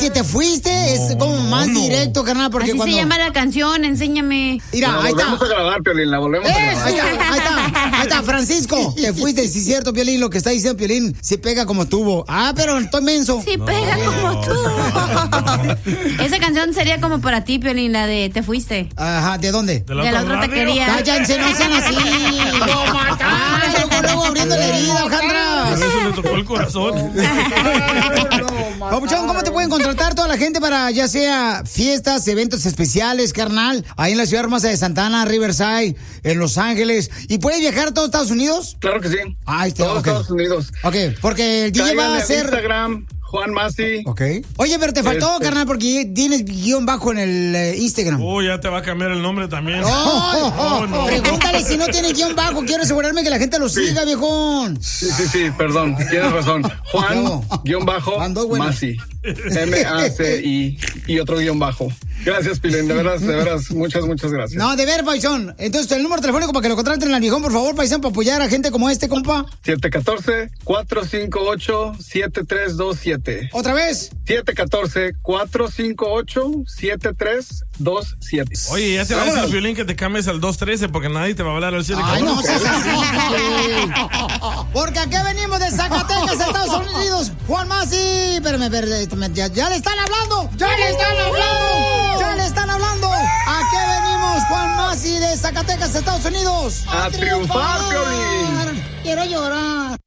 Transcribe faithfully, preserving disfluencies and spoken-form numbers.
Que te fuiste no, es como más no. directo, carnal, porque así cuando... se llama la canción, enséñame. Mira, la ahí está. La volvemos a grabar, Piolín, la volvemos ¡Eh! a grabar. Ahí está, ahí está, ahí está, Francisco. Te fuiste, sí es cierto, Piolín, lo que está diciendo Piolín, se pega como tubo. Ah, pero estoy menso. Sí no. pega como tubo. Esa canción sería como para ti, Piolín, la de Te fuiste. Ajá, ¿de dónde? De la, de la otra taquería. Cállense, no sean así. ¡Lo mataron! Luego, luego abriendo la herida, Alejandra. Eso le tocó el corazón. Papuchón, ¿cómo te pueden contratar toda la gente para ya sea fiestas, eventos especiales, carnal? Ahí en la ciudad hermosa de Santa Ana, Riverside, en Los Ángeles. ¿Y puedes viajar a todos Estados Unidos? Claro que sí. Ah, está, todos okay. Estados Unidos. Ok, porque el D J Caigan va a en ser... Instagram, Juan Masi. Ok. Oye, pero te faltó, este... carnal, porque tienes guión bajo en el eh, Instagram. Oh, ya te va a cambiar el nombre también. Oh, oh, oh, no. Pregúntale si no tiene guión bajo. Quiero asegurarme que la gente lo sí. siga, viejón. Sí, sí, sí, perdón. Tienes razón. Juan, no. guión bajo, bueno. Masi. M A C I y otro guión bajo. Gracias, Pilín, de veras, de veras, muchas, muchas gracias. No, de ver, paisón. Entonces, el número telefónico para que lo contraten en el viejón, por favor, paisón, para apoyar a gente como este, compa. siete uno cuatro, cuatro cinco ocho, siete tres dos siete. ¿Otra vez? siete uno cuatro, cuatro cinco ocho, siete tres dos siete. Oye, ya te va a decir, Piolín, que te cambies al dos trece porque nadie te va a hablar al siete catorce. Ay, no seas así. Porque aquí venimos de Zacatecas, Estados Unidos. Juan Masi. Espérame, espérame, ya, ya le están hablando. Ya le están hablando. Ya le están hablando. ¿A qué venimos, Juan Masi de Zacatecas, Estados Unidos? A, a triunfar, Piolín. Quiero llorar.